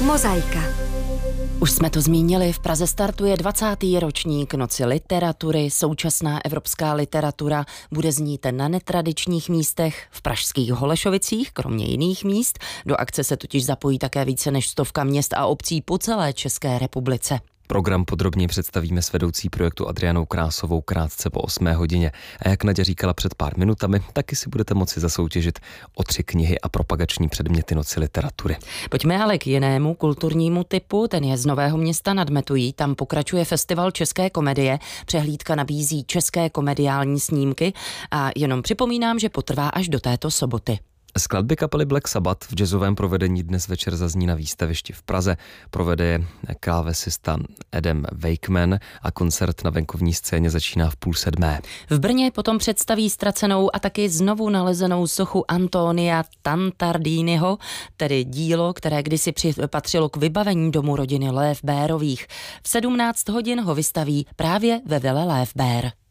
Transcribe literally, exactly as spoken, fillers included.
Mozaika. Už jsme to zmínili, v Praze startuje dvacátý ročník Noci literatury. Současná evropská literatura bude znít na netradičních místech v pražských Holešovicích, kromě jiných míst. Do akce se totiž zapojí také více než stovka měst a obcí po celé České republice. Program podrobně představíme s vedoucí projektu Adrianou Krásovou krátce po osmé hodině. A jak Naďa říkala před pár minutami, taky si budete moci zasoutěžit o tři knihy a propagační předměty Noci literatury. Pojďme ale k jinému kulturnímu typu, ten je z Nového Města nad Metují. Tam pokračuje festival české komedie. Přehlídka nabízí české komediální snímky a jenom připomínám, že potrvá až do této soboty. Skladby kapely Black Sabbath v jazzovém provedení dnes večer zazní na výstavišti v Praze. Provede je klávesista Adam Wakeman a koncert na venkovní scéně začíná v půl sedmé. V Brně potom představí ztracenou a taky znovu nalezenou sochu Antonia Tantardiniho, tedy dílo, které kdysi patřilo k vybavení domu rodiny Loeffberových. V sedmnáct hodin ho vystaví právě ve Vile Loeffber.